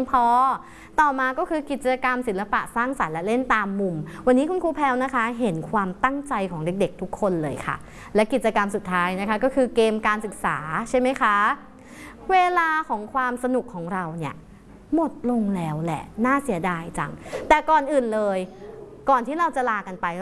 พอต่อมาก็คือกิจกรรมศิลปะสร้างสรรค์และเล่นตามมุมวันนี้คุณครูแพลวนะคะเห็นความตั้งใจของเด็กๆทุกคนเลยค่ะและกิจกรรมสุดท้ายนะคะก็คือเกมการศึกษาใช่ไหมคะเวลาของความสนุกของเราเนี่ยหมดลงแล้วแหละน่าเสียดายจังแต่ก่อนอื่นเลยก่อนที่เราจะลากันไป